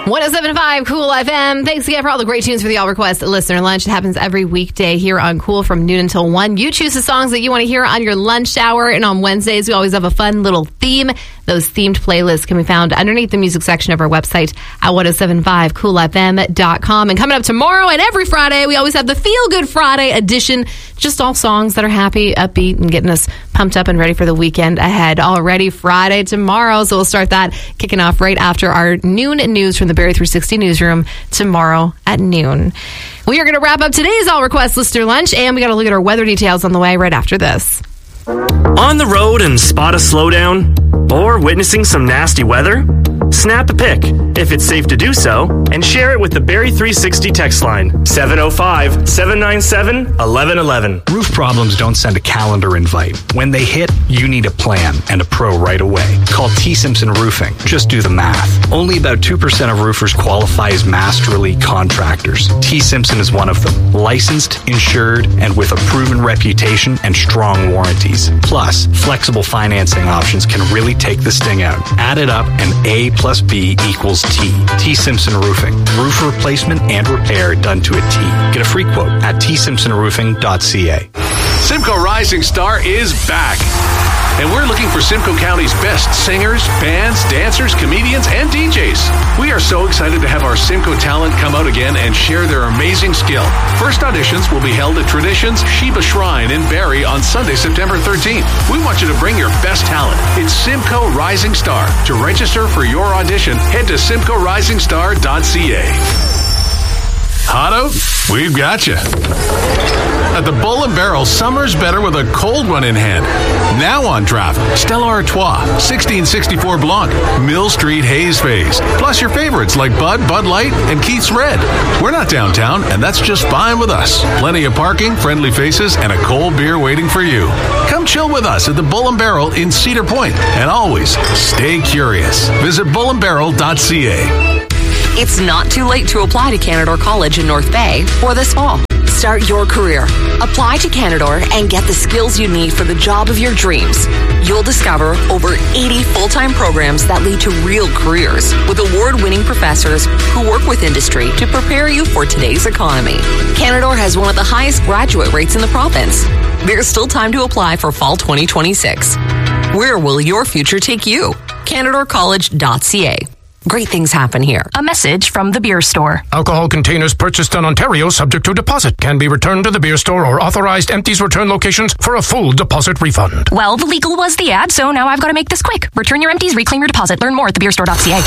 107.5 Cool FM. Thanks again for all the great tunes for the All Request Listener Lunch. It happens every weekday here on Cool from noon until 1. You choose the songs that you want to hear on your lunch hour. And on Wednesdays, we always have a fun little theme. Those themed playlists can be found underneath the music section of our website at 1075coolfm.com. And coming up tomorrow and every Friday, we always have the Feel Good Friday edition. Just all songs that are happy, upbeat, and getting us pumped up and ready for the weekend ahead. Already Friday tomorrow, so we'll start that kicking off right after our noon news from the Barrie 360 newsroom tomorrow at noon. We are going to wrap up today's All Request Listener Lunch, and we got to look at our weather details on the way right after this. On the road and spot a slowdown? Or witnessing some nasty weather? Snap a pic, if it's safe to do so, and share it with the Barrie 360 text line, 705-797-1111. Roof problems don't send a calendar invite. When they hit, you need a plan and a pro right away. Call T. Simpson Roofing. Just do the math. Only about 2% of roofers qualify as masterly contractors. T. Simpson is one of them. Licensed, insured, and with a proven reputation and strong warranties. Plus, flexible financing options can really take the sting out. Add it up and A plus B equals T. T. Simpson Roofing. Roof replacement and repair done to a T. Get a free quote at tsimpsonroofing.ca. Simcoe Rising Star is back. And we're looking for Simcoe County's best singers, bands, dancers, comedians, and DJs. We are so excited to have our Simcoe talent come out again and share their amazing skill. First auditions will be held at Traditions Sheba Shrine in Barrie on Sunday, September 13th. We want you to bring your best talent. It's Simcoe Rising Star. To register for your audition, head to simcoeRisingStar.ca. Hotto, we've got you. At the Bull and Barrel, summer's better with a cold one in hand. Now on draft, Stella Artois, 1664 Blanc, Mill Street Haze Phase, plus your favorites like Bud Light, and Keith's Red. We're not downtown, and that's just fine with us. Plenty of parking, friendly faces, and a cold beer waiting for you. Come chill with us at the Bull and Barrel in Cedar Point, and always stay curious. Visit bullandbarrel.ca. It's not too late to apply to Canadore College in North Bay for this fall. Start your career. Apply to Canadore and get the skills you need for the job of your dreams. You'll discover over 80 full-time programs that lead to real careers with award-winning professors who work with industry to prepare you for today's economy. Canadore has one of the highest graduate rates in the province. There's still time to apply for fall 2026. Where will your future take you? CanadoreCollege.ca. Great things happen here. A message from the beer store. Alcohol containers purchased in Ontario subject to deposit can be returned to the beer store or authorized empties return locations for a full deposit refund. Well, the legal was the ad, so now I've got to make this quick. Return your empties, reclaim your deposit. Learn more at thebeerstore.ca.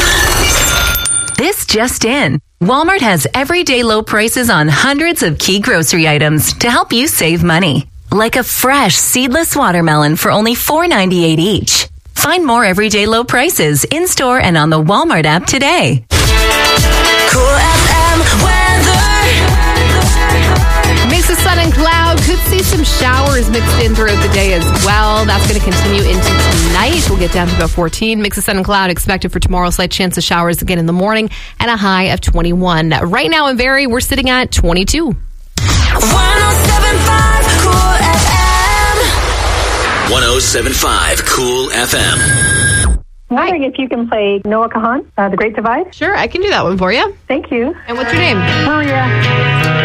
This just in. Walmart has everyday low prices on hundreds of key grocery items to help you save money. Like a fresh seedless watermelon for only $4.98 each. Find more everyday low prices in-store and on the Walmart app today. Cool FM weather. Mix of sun and cloud. Could see some showers mixed in throughout the day as well. That's going to continue into tonight. We'll get down to about 14. Mix of sun and cloud expected for tomorrow. Slight chance of showers again in the morning and a high of 21. Right now in Barrie, we're sitting at 22. 107.5 Cool FM. 107.5 Cool FM. I'm wondering if you can play Noah Kahan, The Great Divide. Sure, I can do that one for you. Thank you. And what's your name? Oh, yeah.